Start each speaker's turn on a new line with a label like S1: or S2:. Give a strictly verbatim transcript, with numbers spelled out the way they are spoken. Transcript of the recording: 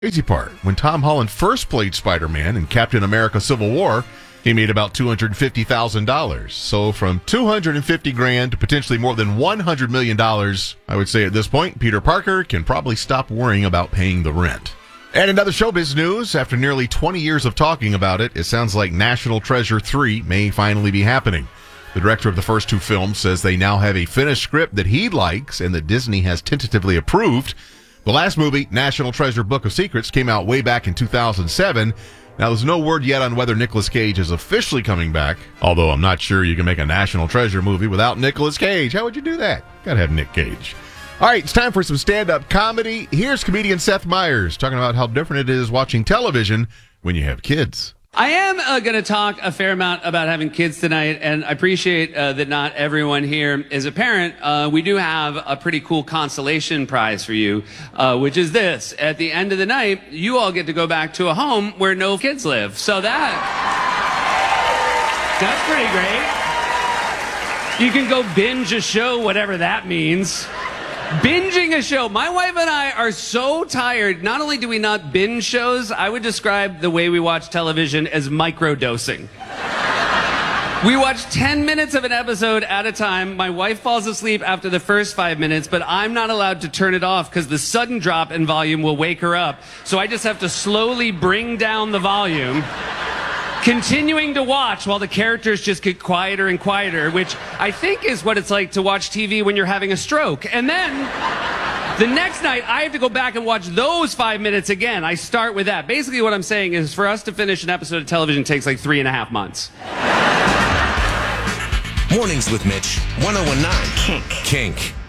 S1: Crazy part, when Tom Holland first played Spider-Man in Captain America Civil War, he made about two hundred fifty thousand dollars. So from two hundred fifty grand to potentially more than one hundred million dollars, I would say at this point, Peter Parker can probably stop worrying about paying the rent. And another showbiz news, after nearly twenty years of talking about it, it sounds like National Treasure three may finally be happening. The director of the first two films says they now have a finished script that he likes and that Disney has tentatively approved. The last movie, National Treasure Book of Secrets, came out way back in two thousand seven. Now, there's no word yet on whether Nicolas Cage is officially coming back, although I'm not sure you can make a National Treasure movie without Nicolas Cage. How would you do that? Gotta have Nick Cage. All right, it's time for some stand-up comedy. Here's comedian Seth Meyers talking about how different it is watching television when you have kids.
S2: I am uh, going to talk a fair amount about having kids tonight, and I appreciate uh, that not everyone here is a parent. Uh, we do have a pretty cool consolation prize for you, uh, which is this. At the end of the night, you all get to go back to a home where no kids live. So that, that's pretty great. You can go binge a show, whatever that means. Binging a show. My wife and I are so tired. Not only do we not binge shows, I would describe the way we watch television as microdosing. We watch ten minutes of an episode at a time. My wife falls asleep after the first five minutes, but I'm not allowed to turn it off because the sudden drop in volume will wake her up. So I just have to slowly bring down the volume, continuing to watch while the characters just get quieter and quieter, which I think is what it's like to watch T V when you're having a stroke. And then the next night, I have to go back and watch those five minutes again. I start with that. Basically, what I'm saying is for us to finish an episode of television takes like three and a half months.
S3: Mornings with Mitch, one oh one nine Kink. Kink.